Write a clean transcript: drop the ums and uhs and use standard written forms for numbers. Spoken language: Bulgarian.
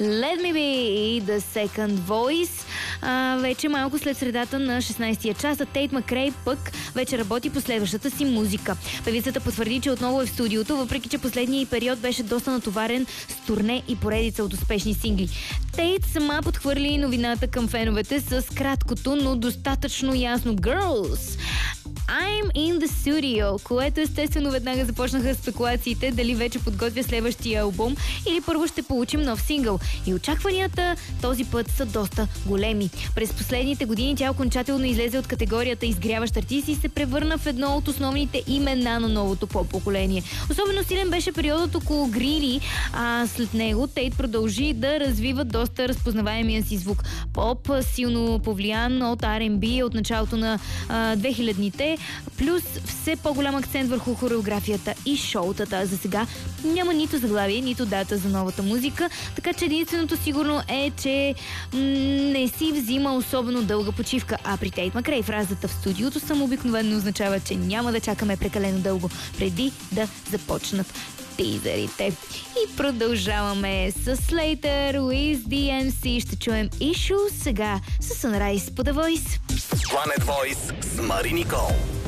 Let Me Be и The Second Voice. Вече малко след средата на 16-я час, а Тейт Макрей пък вече работи по следващата си музика. Певицата потвърди, че отново е в студиото, въпреки че последния период беше доста натоварен с турне и поредица от успешни сингли. Тейт сама подхвърли новината към феновете с краткото, но достатъчно ясно "Girls, I'm in the studio", което естествено веднага започнаха спекулациите дали вече подготвя следващия албум или първо ще получим нов сингъл. И очакванията този път са доста големи. През последните години тя окончателно излезе от категорията изгряващ артист и се превърна в едно от основните имена на новото поп-поколение. Особено силен беше периодът около Greedy, а след него Тейт продължи да развива доста разпознаваемия си звук. Поп, силно повлиян от R&B от началото на 2000-те, плюс все по-голям акцент върху хореографията и шоутата. За сега няма нито заглавие, нито дата за новата музика, така че единственото сигурно е, че не си взима особено дълга почивка. А при Тейт Макрей фразата "в студиото съм" обикновено означава, че няма да чакаме прекалено дълго преди да започнат тизерите. И продължаваме с Slater with DMC. Ще чуем Issues сега с Sunrise по The Voice. Planet Voice с Мари Никол.